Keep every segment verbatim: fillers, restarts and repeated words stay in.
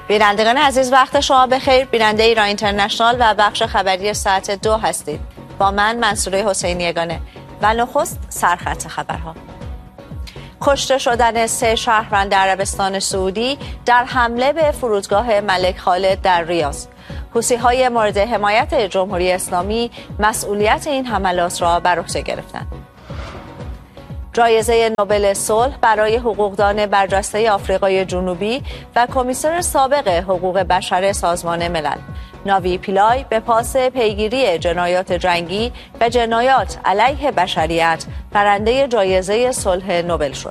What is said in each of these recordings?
بینندگان عزیز وقت شما بخیر. بیننده ایران اینترنشنال و بخش خبری ساعت دو هستید. با من منصوره حسینی یگانه و نخست سرخط خبرها. کشته شدن سه شهروند عربستان سعودی در حمله به فرودگاه ملک خالد در ریاض. حوثی‌های مورد حمایت جمهوری اسلامی مسئولیت این حملات را بر عهده گرفتند. جایزه نوبل صلح برای حقوقدان برجسته آفریقای جنوبی و کمیسر سابق حقوق بشر سازمان ملل ناوی پیلای به پاس پیگیری جنایات جنگی و جنایات علیه بشریت برنده جایزه صلح نوبل شد.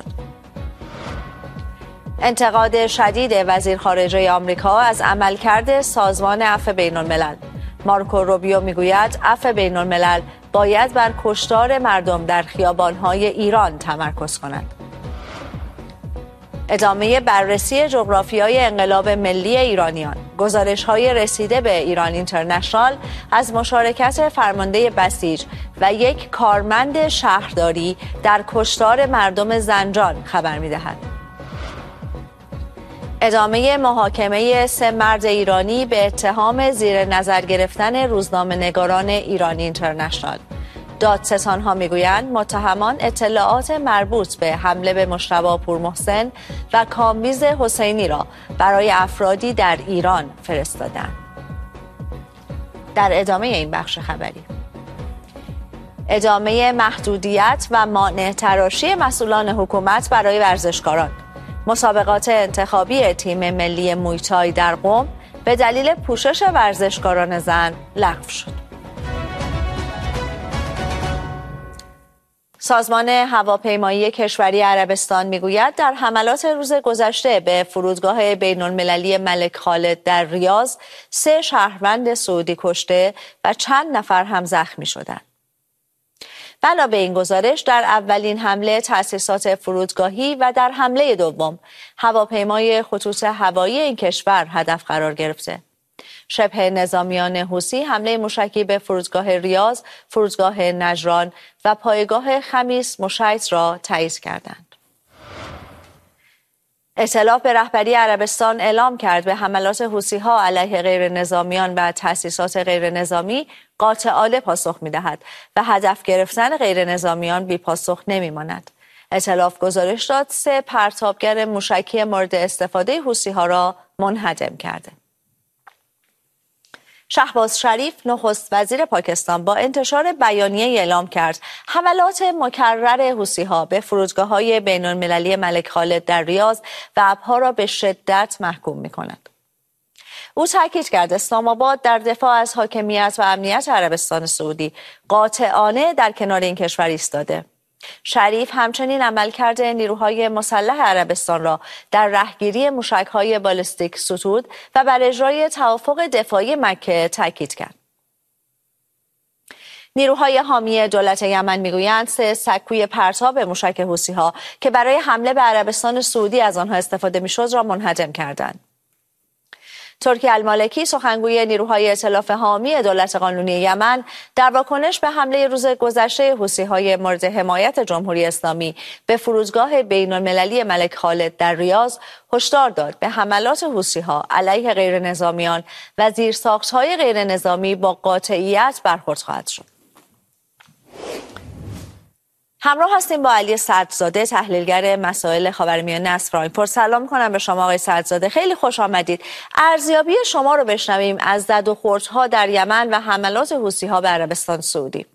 انتقاد شدید وزیر خارجه آمریکا از عملکرد سازمان عفو بین الملل. مارکو روبیو میگوید عفو بین الملل باید بر کشتار مردم در خیابان‌های ایران تمرکز کند. ادامه بررسی جغرافیای انقلاب ملی ایرانیان. گزارش‌های رسیده به ایران اینترنشنال از مشارکت فرمانده بسیج و یک کارمند شهرداری در کشتار مردم زنجان خبر می‌دهد. ادامه محاکمه سه مرد ایرانی به اتهام زیر نظر گرفتن روزنامه‌نگاران ایران اینترنشنال. دادستان‌ها میگویند متهمان اطلاعات مربوط به حمله به مجتبی پورمحسن و کامبیز حسینی را برای افرادی در ایران فرستادند. در ادامه این بخش خبری، ادامه محدودیت و مانع تراشی مسئولان حکومت برای ورزشکاران. مسابقات انتخابی تیم ملی مویتای در قم به دلیل پوشش ورزشکاران زن لغو شد. سازمان هواپیمایی کشوری عربستان میگوید در حملات روز گذشته به فرودگاه بین المللی ملک خالد در ریاض سه شهروند سعودی کشته و چند نفر هم زخمی شدند. علاوه به این گزارش در اولین حمله تأسیسات فرودگاهی و در حمله دوم هواپیمای خطوط هوایی این کشور هدف قرار گرفته. شبه نظامیان حوثی حمله موشکی به فرودگاه ریاض، فرودگاه نجران و پایگاه خمیس مشیط را تایید کردند. ائتلاف به رهبری عربستان اعلام کرد به حملات حوثی‌ها علیه غیر نظامیان و تأسیسات غیر نظامی قاطعانه پاسخ می‌دهد و هدف گرفتن غیر نظامیان بی پاسخ نمی‌ماند. ائتلاف گزارش داد سه پرتابگر موشکی مورد استفاده حوثی‌ها را منهدم کرده. شهباز شریف نخست وزیر پاکستان با انتشار بیانیه اعلام کرد حملات مکرر حوثی‌ها به فرودگاه‌های بین‌المللی ملک خالد در ریاض و ابها را به شدت محکوم می‌کند. او تاکید کرد اسلام آباد در دفاع از حاکمیت و امنیت عربستان سعودی قاطعانه در کنار این کشور ایستاده. شریف همچنین عملکرد نیروهای مسلح عربستان را در رهگیری موشک‌های بالستیک ستود و بر اجرای توافق دفاعی مکه تاکید کرد. نیروهای حامی دولت یمن میگویند سه سکوی پرتاب موشک حوثی‌ها که برای حمله به عربستان سعودی از آنها استفاده می‌شد را منهدم کردند. ترکی المالکی سخنگوی نیروهای ائتلاف حامی دولت قانونی یمن در واکنش به حمله روز گذشته حوثی‌های مورد حمایت جمهوری اسلامی به فرودگاه بین‌المللی ملک خالد در ریاض هشدار داد به حملات حوثی‌ها علیه غیر نظامیان و زیرساخت‌های غیر نظامی با قاطعیت برخورد خواهد شد. همراه هستیم با علی سعدزاده، تحلیلگر مسائل خاورمیانه از فرانکفورت. سلام می‌کنم به شما آقای سعدزاده، خیلی خوش آمدید. ارزیابی شما رو بشنویم از زد و خوردها در یمن و حملات حوثی‌ها به عربستان سعودی.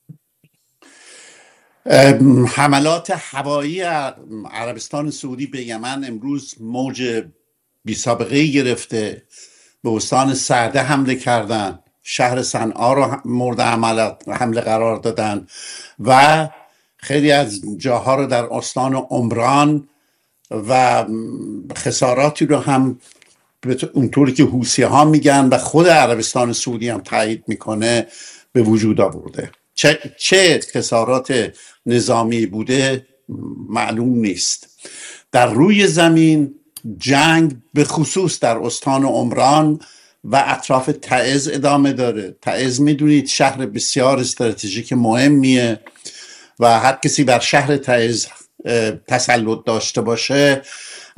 حملات هوایی عربستان سعودی به یمن امروز موج بی سابقه گرفته. به استان سعده حمله کردند، شهر صنعا رو مورد حمله قرار دادن و خیلی از جاها رو در استان عمران و خساراتی رو هم اونطوری که حوثی ها میگن و خود عربستان سعودی هم تایید میکنه به وجود آورده. چه, چه خسارات نظامی بوده معلوم نیست. در روی زمین جنگ به خصوص در استان عمران و اطراف تعز ادامه داره. تعز میدونید شهر بسیار استراتژیک مهمیه و هر کسی بر شهر تعز تسلط داشته باشه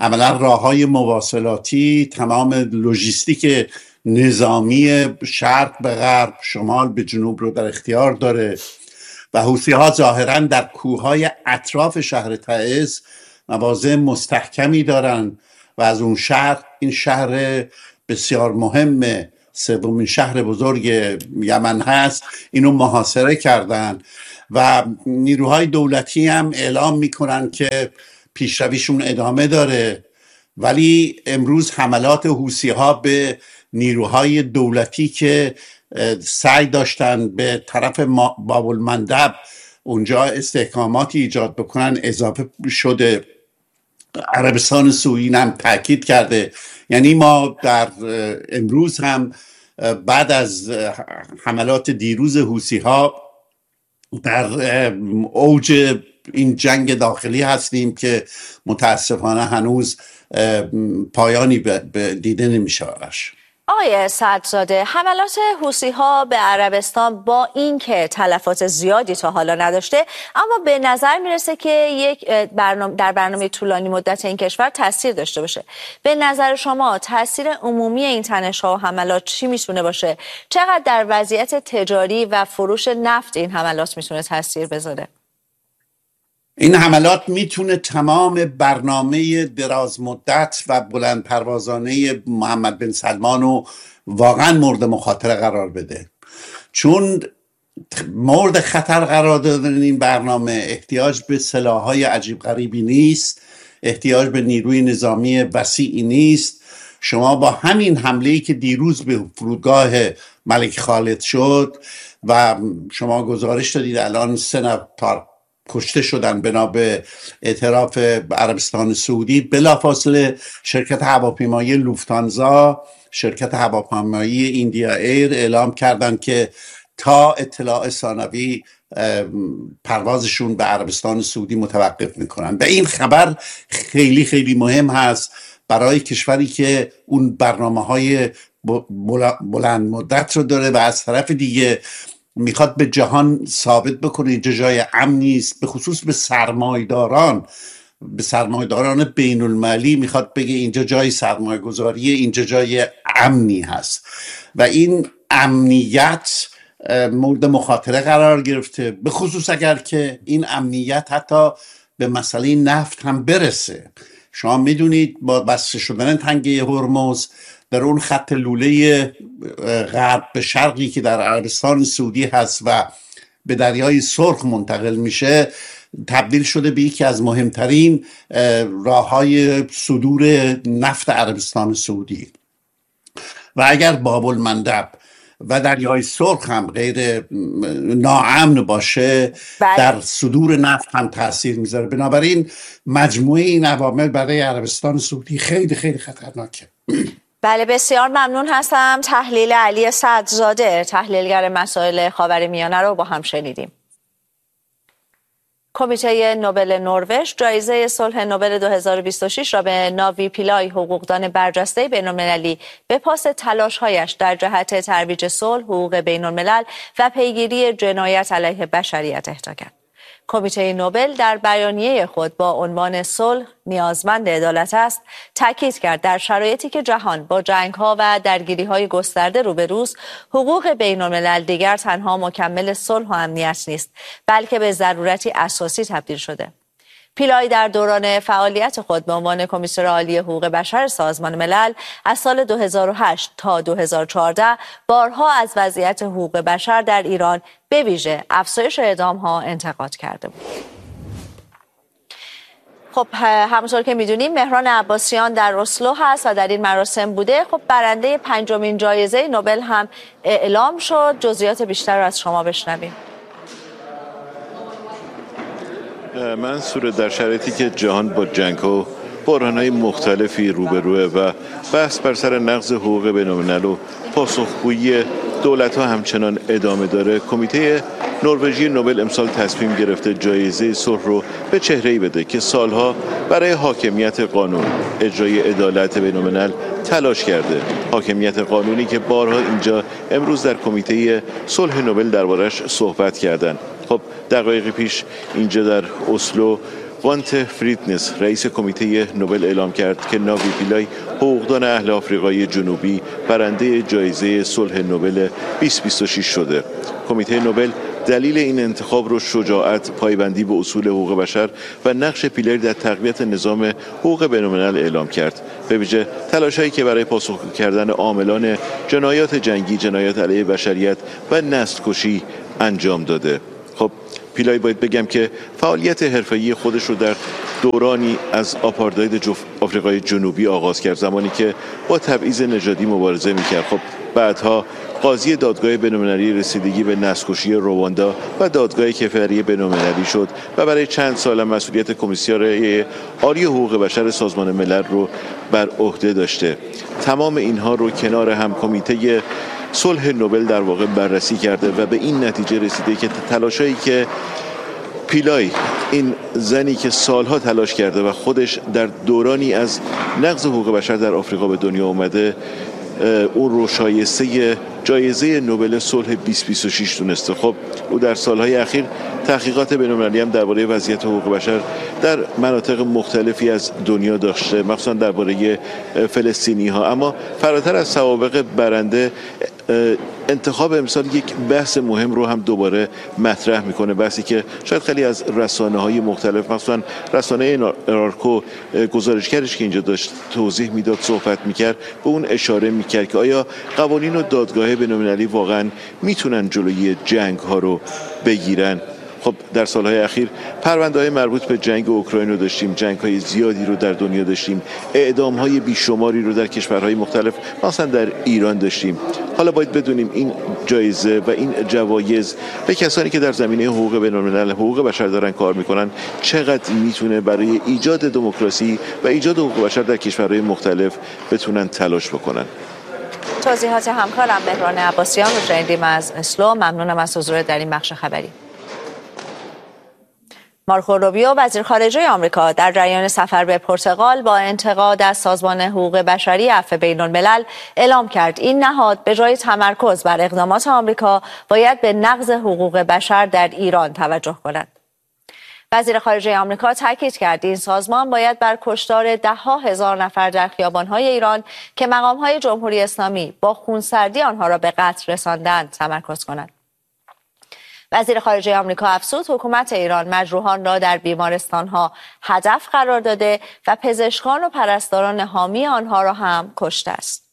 عملا راههای مواصلاتی، تمام لوجستیک نظامی شرق به غرب، شمال به جنوب رو در اختیار داره و حوثی ها ظاهرا در کوههای اطراف شهر تعز مواضع مستحکمی دارن و از اون شهر، این شهر بسیار مهم سومین شهر بزرگ یمن هست، اینو محاصره کردن و نیروهای دولتی هم اعلام میکنن که پیشرویشون ادامه داره. ولی امروز حملات حوثی ها به نیروهای دولتی که سعی داشتن به طرف باب المندب اونجا استحکاماتی ایجاد بکنن اضافه شده. عربستان سعودی هم تاکید کرده، یعنی ما در امروز هم بعد از حملات دیروز حوثی ها در اوج این جنگ داخلی هستیم که متاسفانه هنوز پایانی به دیده نمیشه. آقای سعدزاده، حملات حوثی ها به عربستان با اینکه تلفات زیادی تا حالا نداشته، اما به نظر میرسه که یک برنامه در برنامه طولانی مدت این کشور تاثیر داشته باشه. به نظر شما تاثیر عمومی این تنش ها و حملات چی میتونه باشه؟ چقدر در وضعیت تجاری و فروش نفت این حملات میتونه تاثیر بذاره؟ این حملات میتونه تمام برنامه دراز مدت و بلند پروازانه محمد بن سلمان رو واقعا مورد مخاطره قرار بده، چون مورد خطر قرار دادن این برنامه احتیاج به سلاح‌های عجیب غریبی نیست، احتیاج به نیروی نظامی وسیعی نیست. شما با همین حمله‌ای که دیروز به فرودگاه ملک خالد شد و شما گزارش دادید الان سه نفر کشته شدن بنا به اعتراف عربستان سعودی، بلافاصله شرکت هواپیمایی لوفتانزا، شرکت هواپیمایی ایندیا ایر اعلام کردن که تا اطلاع ثانوی پروازشون به عربستان سعودی متوقف میکنن و این خبر خیلی خیلی مهم هست برای کشوری که اون برنامه‌های بلند مدت رو داره و از طرف دیگه میخواد به جهان ثابت بکنه اینجا جای امنی است، به خصوص به سرمایه‌داران به سرمایه‌داران بین المللی میخواد بگه اینجا جای سرمایه گذاریه، اینجا جای امنی هست و این امنیت مورد مخاطره قرار گرفته، به خصوص اگر که این امنیت حتی به مسئله نفت هم برسه. شما میدونید با بسته شدن تنگه هرمز در اون خط لوله غرب به شرقی که در عربستان سعودی هست و به دریای سرخ منتقل میشه تبدیل شده به یکی از مهمترین راههای صدور نفت عربستان سعودی و اگر باب المندب و دریای سرخ هم غیر ناامن باشه بله. در صدور نفت هم تاثیر میذاره. بنابراین مجموعه این عوامل برای عربستان سعودی خیلی خیلی خطرناکه. بله، بسیار ممنون هستم. تحلیل علی سعدزاده، تحلیلگر مسائل خاورمیانه رو با هم شنیدیم. کمیته نوبل نروژ جایزه صلح نوبل دو هزار و بیست و شش را به ناوی پیلای، حقوقدان برجسته بین‌المللی، به پاس تلاش‌هایش در جهت ترویج صلح، حقوق بین‌الملل و پیگیری جنایت علیه بشریت اهدا کرد. کمیته نوبل در بیانیه خود با عنوان صلح نیازمند عدالت است تاکید کرد در شرایطی که جهان با جنگ‌ها و درگیری‌های گسترده روبروست، حقوق بین‌الملل دیگر تنها مکمل صلح و امنیت نیست، بلکه به ضرورتی اساسی تبدیل شده. پیلای در دوران فعالیت خود به عنوان کمیسر عالی حقوق بشر سازمان ملل از سال دو هزار و هشت تا دو هزار و چهارده بارها از وضعیت حقوق بشر در ایران به ویژه افزایش اعدام‌ها انتقاد کرده بود. خب همونطور که میدونیم مهران عباسیان در اسلو هست و در این مراسم بوده. خب برنده پنجمین جایزه نوبل هم اعلام شد. جزئیات بیشتر رو از شما بشنویم. منصور، در شرایطی که جهان با جنگ و بحران‌های مختلفی روبروه و بحث بر سر نقض حقوق بین‌الملل و پاسخگویی دولت‌ها همچنان ادامه داره، کمیته نروژی نوبل امسال تصمیم گرفته جایزه صلح رو به چهره‌ای بده که سالها برای حاکمیت قانون، اجرای عدالت بین‌الملل تلاش کرده. حاکمیت قانونی که بارها اینجا امروز در کمیته صلح نوبل دربارش صحبت کردن. خب دقایقی پیش اینجا در اسلو وانت فریدنس رئیس کمیته نوبل اعلام کرد که ناوی پیلای حقوقدان اهل آفریقای جنوبی برنده جایزه صلح نوبل بیست بیست و شش شده. کمیته نوبل دلیل این انتخاب رو شجاعت، پایبندی به اصول حقوق بشر و نقش پیلای در تقویت نظام حقوق بین‌الملل اعلام کرد. به ویژه تلاش‌هایی که برای پاسخگو کردن عاملان جنایات جنگی، جنایات علیه بشریت و نسل‌کشی انجام داده. خب پیلای باید بگم که فعالیت حرفه‌ای خودش رو در دورانی از آپارتاید آفریقای جنوبی آغاز کرد، زمانی که با تبعیض نژادی مبارزه می‌کرد. خب بعدها قاضی دادگاه بین‌المللی رسیدگی به نسل‌کشی رواندا و دادگاه کیفری بین‌المللی شد و برای چند سال مسئولیت کمیسیون عالی حقوق بشر سازمان ملل رو بر عهده داشته. تمام اینها رو کنار هم کمیته صلح نوبل در واقع بررسی کرده و به این نتیجه رسیده که تلاشایی که پیلای، این زنی که سالها تلاش کرده و خودش در دورانی از نقض حقوق بشر در آفریقا به دنیا اومده، اون رو شایسته جایزه نوبل صلح بیست بیست و شش دونسته. خب او در سالهای اخیر تحقیقات بین‌المللی هم درباره وضعیت حقوق بشر در مناطق مختلفی از دنیا داشته، مخصوصا درباره فلسطینی ها. اما فراتر از سوابق برنده، انتخاب امسال یک بحث مهم رو هم دوباره مطرح میکنه، بحثی که شاید خیلی از رسانه‌های مختلف، مخصوصا رسانه ارارکو گزارشگرش که اینجا داشت توضیح میداد، صحبت میکرد، به اون اشاره میکرد که آیا قوانین و دادگاه بین‌المللی واقعا میتونن جلوی جنگ ها رو بگیرن. خب در سالهای اخیر پرونده‌های مربوط به جنگ اوکراین رو داشتیم، جنگ‌های زیادی رو در دنیا داشتیم، اعدام‌های بیشماری رو در کشورهای مختلف مثلا در ایران داشتیم. حالا باید بدونیم این جایزه و این جوایز به کسانی که در زمینه حقوق بین‌الملل، حقوق بشر دارن کار میکنن، چقدر میتونه برای ایجاد دموکراسی و ایجاد حقوق بشر در کشورهای مختلف بتونن تلاش بکنن. توضیحات همکارم مهران عباسیان رو شنیدیم از اسلو. ممنونم از حضور در این بخش خبری. مارکو روبیو وزیر خارجه آمریکا در جریان سفر به پرتغال با انتقاد از سازمان حقوق بشری عفو بین‌الملل اعلام کرد این نهاد به جای تمرکز بر اقدامات آمریکا باید به نقض حقوق بشر در ایران توجه کند. وزیر خارجه آمریکا تاکید کرد این سازمان باید بر کشتار ده ها هزار نفر در خیابان‌های ایران که مقام‌های جمهوری اسلامی با خونسردی آنها را به قتل رساندند تمرکز کند. وزیر خارجه آمریکا افزود حکومت ایران مجروحان را در بیمارستان‌ها هدف قرار داده و پزشکان و پرستاران حامی آنها را هم کشته است.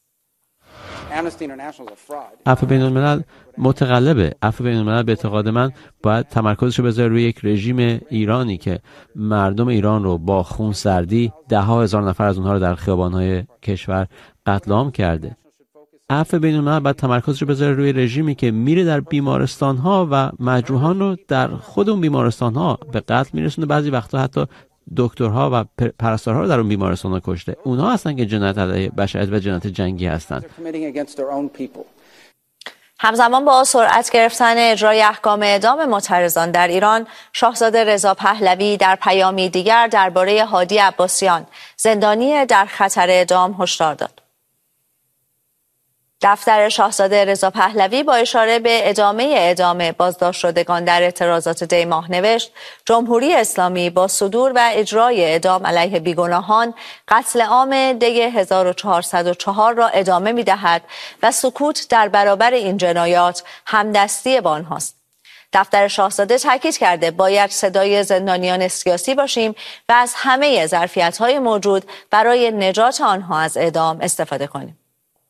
عفو بین‌الملل متقلبه. عفو بین‌الملل به اعتقاد من باید تمرکزش رو بذاره روی یک رژیم ایرانی که مردم ایران رو با خونسردی ده ها هزار نفر از اونها رو در خیابان‌های کشور قتل عام کرده. عفو بین‌الملل باید تمرکزش رو بذاره روی رژیمی که میره در بیمارستان‌ها و مجروحان رو در خود اون بیمارستان‌ها به قتل میرسونه، بعضی وقتا حتی دکترها و پرستارها رو در اون بیمارستان‌ها کشته. اونها هستن که جنایت علیه بشریت و جنایت جنگی هستن. همزمان با سرعت گرفتن اجرای احکام اعدام معترضان در ایران، شاهزاده رضا پهلوی در پیامی دیگر درباره هادی عباسیان، زندانی در خطر اعدام، هشدار داد. دفتر شاهزاده رضا پهلوی با اشاره به ادامه اعدام بازداشت شدگان در اعتراضات دی ماه نوشت جمهوری اسلامی با صدور و اجرای اعدام علیه بیگناهان قتل عام دی هزار و چهارصد و چهار را ادامه می‌دهد و سکوت در برابر این جنایات همدستی با آنهاست. دفتر شاهزاده تاکید کرده باید صدای زندانیان سیاسی باشیم و از همه ظرفیت‌های موجود برای نجات آنها از اعدام استفاده کنیم.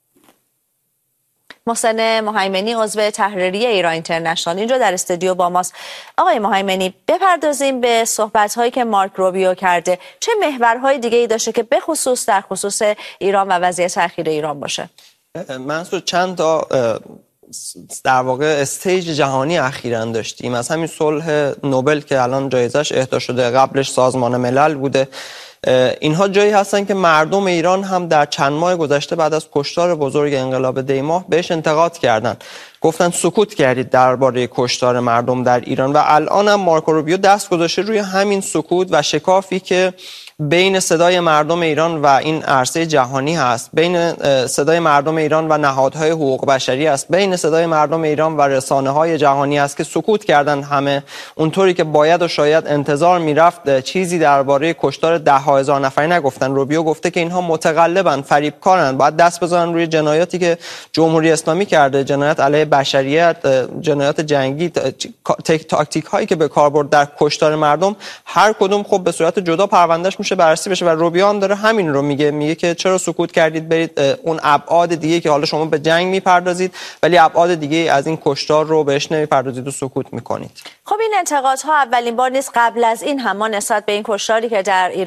محسن مهیمنی عضو تحریریه ایران اینترنشنال اینجا در استودیو با ماست. آقای مهیمنی، بپردازیم به صحبت‌هایی که مارک روبیو کرده. چه محورهای دیگه‌ای داشته که به خصوص در خصوص ایران و وضعیت اخیر ایران باشه؟ منصور، چند تا در واقع استیج جهانی اخیراً داشتیم، از همین صلح نوبل که الان جایزش اهدا شده، قبلش سازمان ملل بوده. اینها جایی هستن که مردم ایران هم در چند ماه گذشته بعد از کشتار بزرگ انقلاب دی ماه بهش انتقاد کردن، گفتن سکوت کردید درباره کشتار مردم در ایران و الان هم مارکو روبیو دست گذاشته روی همین سکوت و شکافی که بین صدای مردم ایران و این عرصه جهانی هست، بین صدای مردم ایران و نهادهای حقوق بشری است، بین صدای مردم ایران و رسانه‌های جهانی است که سکوت کردن همه، اونطوری که باید و شاید انتظار میرفت چیزی درباره کشتار ده ها هزار نفری نگفتن. روبیو گفته که اینها متقلبن، فریبکارن، باید دست بزنن روی جنایاتی که جمهوری اسلامی کرده، جنایات علیه بشریت، جنایات جنگی، تاکتیک هایی که به کار برد در کشتار مردم، هر کدوم خب به صورت جدا پروندهش میشه بررسی بشه. و روبیو هم داره همین رو میگه، میگه که چرا سکوت کردید، برید اون ابعاد دیگه که حالا شما به جنگ میپردازید ولی ابعاد دیگه از این کشتار رو بهش نمیپردازید و سکوت میکنید. خب این انتقادها اولین بار نیست، قبل از این هم ما نسبت به این کشتاری که در ایران